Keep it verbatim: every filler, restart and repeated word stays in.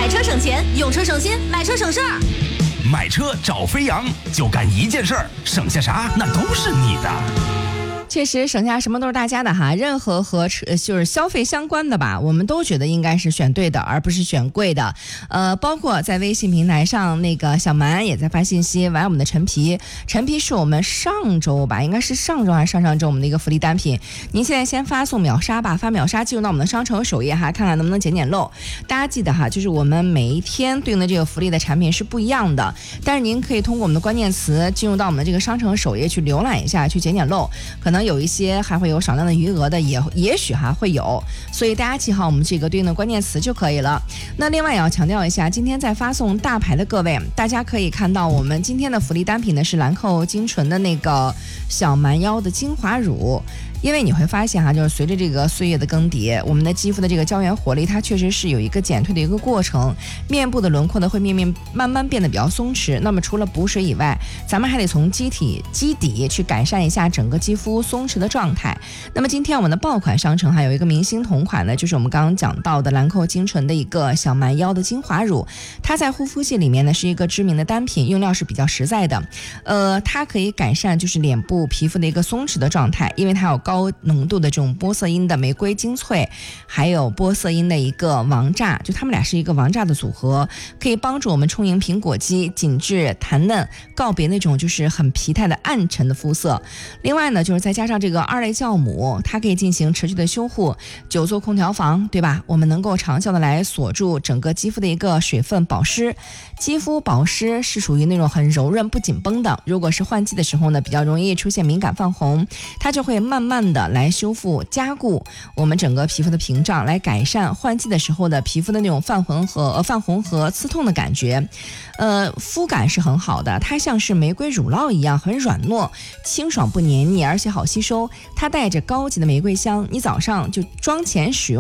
买车省钱，用车省心，买车省事儿。 买车找飞扬，就干一件事儿，省下啥那都是你的。 确实省下什么都是大家的哈，任何和就是消费相关的吧，我们都觉得应该是选对的，而不是选贵的。呃，包括在微信平台上，那个小蛮也在发信息，玩我们的陈皮。陈皮是我们上周吧，应该是上周还是上上周我们的一个福利单品。您现在先发送秒杀吧，发秒杀进入到我们的商城首页哈，看看能不能捡捡漏。大家记得哈，就是我们每一天对应的这个福利的产品是不一样的，但是您可以通过我们的关键词进入到我们的这个商城首页去浏览一下，去捡捡漏，可能有一些还会有少量的余额的，也也许还会有，所以大家记好我们这个对应的关键词就可以了。那另外也要强调一下，今天在发送大牌的各位，大家可以看到我们今天的福利单品呢是兰蔻精纯的那个小蛮腰的精华乳。因为你会发现哈，就是随着这个岁月的更迭，我们的肌肤的这个胶原活力，它确实是有一个减退的一个过程，面部的轮廓呢会面面慢慢变得比较松弛。那么除了补水以外，咱们还得从基体基底去改善一下整个肌肤松弛的状态。那么今天我们的爆款商城还有一个明星同款呢，就是我们刚刚讲到的兰蔻精纯的一个小蛮腰的精华乳，它在护肤系里面呢是一个知名的单品，用料是比较实在的。呃，它可以改善就是脸部皮肤的一个松弛的状态，因为它有高浓度的这种玻色因的玫瑰精粹，还有玻色因的一个王炸，就它们俩是一个王炸的组合，可以帮助我们充盈苹果肌，紧致弹嫩，告别那种就是很疲态的暗沉的肤色。另外呢，就是再加上这个二类酵母，它可以进行持续的修护，久坐空调房，对吧？我们能够长效的来锁住整个肌肤的一个水分保湿。肌肤保湿是属于那种很柔润不紧绷的，如果是换季的时候呢，比较容易出现敏感泛红，它就会慢慢的来修复加固我们整个皮肤的屏障，来改善换季的时候的皮肤的那种泛红和呃泛红和刺痛的感觉。呃，肤感是很好的，它像是玫瑰乳酪一样，很软糯，清爽不黏腻，而且好吸收。它带着高级的玫瑰香，你早上就妆前使用